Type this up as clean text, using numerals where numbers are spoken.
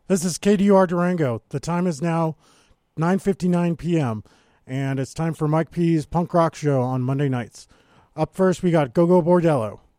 This is KDUR Durango. The time is now 9:59 p.m., and it's time for Mike P's Punk Rock Show on Monday nights. Up first, we got Go Go Bordello.